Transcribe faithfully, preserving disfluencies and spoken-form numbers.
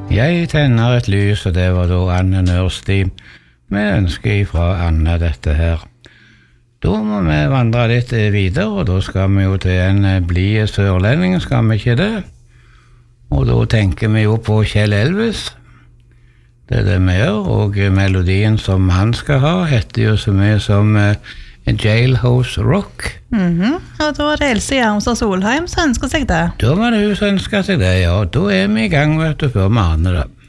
Jeg tenner et lys, og det var da Anne Nørsti med ønske fra Anne dette her. Da må vi vandre litt videre, og da skal vi jo til en blie sørlending, skal vi ikke det? Og da tenker vi jo på Kjell Elvis. Det er det vi gjør, og melodien som han skal ha heter jo så mye som uh, Jailhouse Rock. Mhm, og da er det Else Hjermstad Solheim som ønsker seg det. Da var det hun som ønsker seg det, ja. Da er vi i gang, vet du, før vi aner det.